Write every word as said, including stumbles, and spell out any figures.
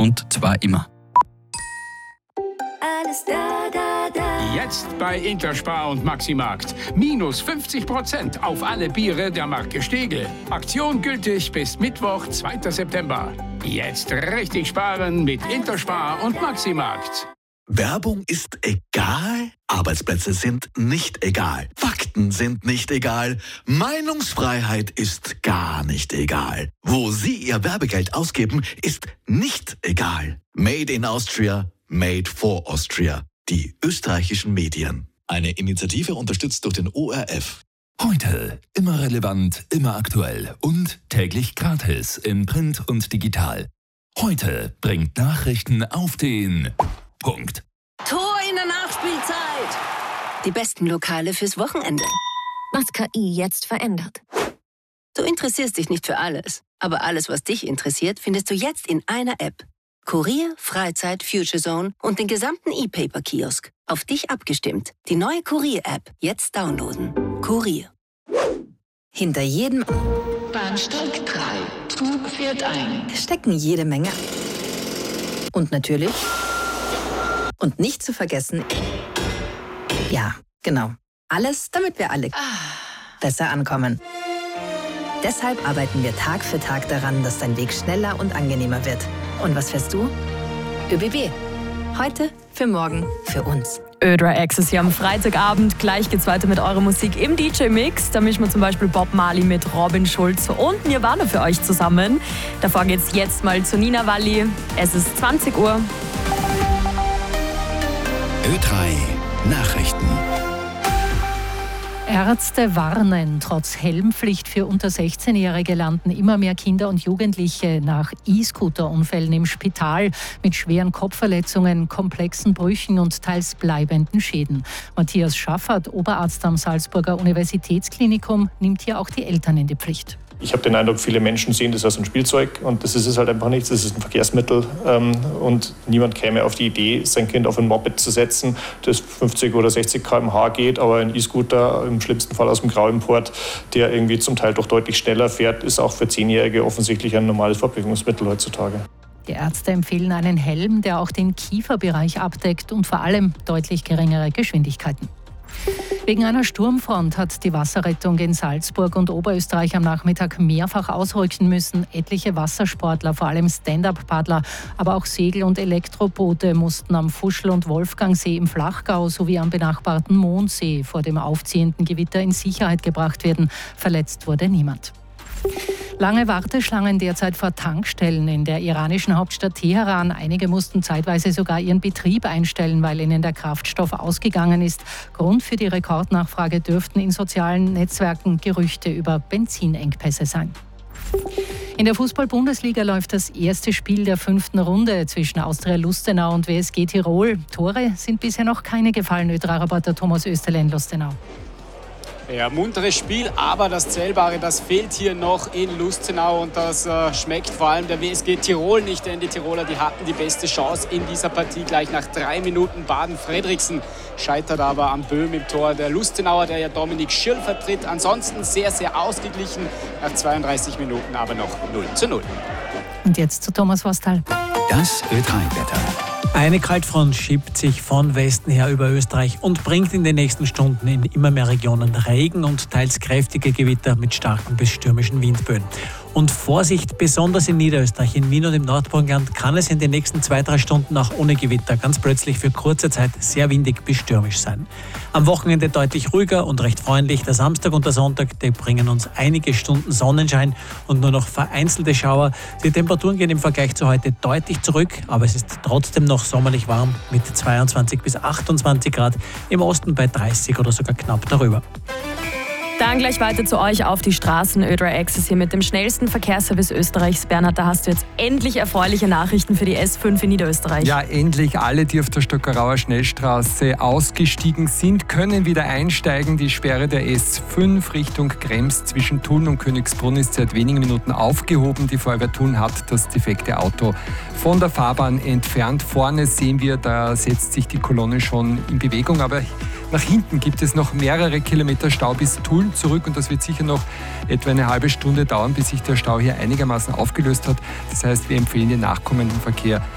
Und zwar immer. Alles da, da, da. Jetzt bei Interspar und Maximarkt. Minus fünfzig Prozent auf alle Biere der Marke Stegl. Aktion gültig bis Mittwoch, zweiter September. Jetzt richtig sparen mit Interspar und Maximarkt. Werbung ist egal? Arbeitsplätze sind nicht egal. Fakten sind nicht egal. Meinungsfreiheit ist gar nicht egal. Wo Sie Ihr Werbegeld ausgeben, ist nicht egal. Made in Austria, made for Austria. Die österreichischen Medien. Eine Initiative unterstützt durch den O R F. Heute immer relevant, immer aktuell und täglich gratis in Print und digital. Heute bringt Nachrichten auf den Punkt. Tor in der Nachspielzeit. Die besten Lokale fürs Wochenende. Was K I jetzt verändert. Du interessierst dich nicht für alles, aber alles, was dich interessiert, findest du jetzt in einer App. Kurier, Freizeit, Future Zone und den gesamten E-Paper-Kiosk. Auf dich abgestimmt. Die neue Kurier-App. Jetzt downloaden. Kurier. Hinter jedem Bahnsteig drei. Zug fährt ein. stecken jede Menge. Und natürlich... Und nicht zu vergessen... Ja, genau. Alles, damit wir alle besser ankommen. Deshalb arbeiten wir Tag für Tag daran, dass dein Weg schneller und angenehmer wird. Und was fährst du? ÖBB. Heute, für morgen, für uns. Ö-Drei Access hier am Freitagabend. Gleich geht's weiter mit eurer Musik im D J-Mix. Da mischen wir zum Beispiel Bob Marley mit Robin Schulz und Nirvana für euch zusammen. Davor geht's jetzt mal zu Nina Walli. Es ist zwanzig Uhr. Ö-Drei Nachrichten. Ärzte warnen, trotz Helmpflicht für unter sechzehnjährige landen immer mehr Kinder und Jugendliche nach E-Scooter-Unfällen im Spital mit schweren Kopfverletzungen, komplexen Brüchen und teils bleibenden Schäden. Matthias Schaffert, Oberarzt am Salzburger Universitätsklinikum, nimmt hier auch die Eltern in die Pflicht. Ich habe den Eindruck, viele Menschen sehen das als ein Spielzeug und das ist es halt einfach nicht. Das ist ein Verkehrsmittel ähm, und niemand käme auf die Idee, sein Kind auf ein Moped zu setzen, das fünfzig oder sechzig Kilometer pro Stunde geht, aber ein E-Scooter im schlimmsten Fall aus dem Grauimport, der irgendwie zum Teil doch deutlich schneller fährt, ist auch für Zehnjährige offensichtlich ein normales Fortbewegungsmittel heutzutage. Die Ärzte empfehlen einen Helm, der auch den Kieferbereich abdeckt und vor allem deutlich geringere Geschwindigkeiten. Wegen einer Sturmfront hat die Wasserrettung in Salzburg und Oberösterreich am Nachmittag mehrfach ausrücken müssen. Etliche Wassersportler, vor allem Stand-up-Paddler, aber auch Segel- und Elektroboote mussten am Fuschl- und Wolfgangsee im Flachgau sowie am benachbarten Mondsee vor dem aufziehenden Gewitter in Sicherheit gebracht werden. Verletzt wurde niemand. Lange Warteschlangen derzeit vor Tankstellen in der iranischen Hauptstadt Teheran. Einige mussten zeitweise sogar ihren Betrieb einstellen, weil ihnen der Kraftstoff ausgegangen ist. Grund für die Rekordnachfrage dürften in sozialen Netzwerken Gerüchte über Benzinengpässe sein. In der Fußball-Bundesliga läuft das erste Spiel der fünften Runde zwischen Austria Lustenau und W S G Tirol. Tore sind bisher noch keine gefallen, Ö-Drei-Reporter Thomas Österle in Lustenau. Ja, munteres Spiel, aber das Zählbare, das fehlt hier noch in Lustenau und das äh, schmeckt vor allem der W S G Tirol nicht, denn die Tiroler, die hatten die beste Chance in dieser Partie gleich nach drei Minuten. Baden-Fredriksen scheitert aber am Böhm im Tor der Lustenauer, der ja Dominik Schirl vertritt. Ansonsten sehr, sehr ausgeglichen, nach zweiunddreißig Minuten aber noch null zu null. Und jetzt zu Thomas Wastal. Das Ö-Drei-Wetter. Eine Kaltfront schiebt sich von Westen her über Österreich und bringt in den nächsten Stunden in immer mehr Regionen Regen und teils kräftige Gewitter mit starken bis stürmischen Windböen. Und Vorsicht, besonders in Niederösterreich, in Wien und im Nordburgenland kann es in den nächsten zwei, drei Stunden auch ohne Gewitter ganz plötzlich für kurze Zeit sehr windig bis stürmisch sein. Am Wochenende deutlich ruhiger und recht freundlich. Der Samstag und der Sonntag, die bringen uns einige Stunden Sonnenschein und nur noch vereinzelte Schauer. Die Temperaturen gehen im Vergleich zu heute deutlich zurück, aber es ist trotzdem noch sommerlich warm mit zweiundzwanzig bis achtundzwanzig Grad, im Osten bei dreißig oder sogar knapp darüber. Dann gleich weiter zu euch auf die Straßen. Ö-Drei Access hier mit dem schnellsten Verkehrsservice Österreichs. Bernhard, da hast du jetzt endlich erfreuliche Nachrichten für die S fünf in Niederösterreich. Ja, endlich alle, die auf der Stockerauer Schnellstraße ausgestiegen sind, können wieder einsteigen. Die Sperre der S fünf Richtung Krems zwischen Thun und Königsbrunn ist seit wenigen Minuten aufgehoben. Die Feuerwehr Thun hat das defekte Auto von der Fahrbahn entfernt. Vorne sehen wir, da setzt sich die Kolonne schon in Bewegung, aber nach hinten gibt es noch mehrere Kilometer Stau bis Tulln zurück und das wird sicher noch etwa eine halbe Stunde dauern, bis sich der Stau hier einigermaßen aufgelöst hat. Das heißt, wir empfehlen den nachkommenden Verkehr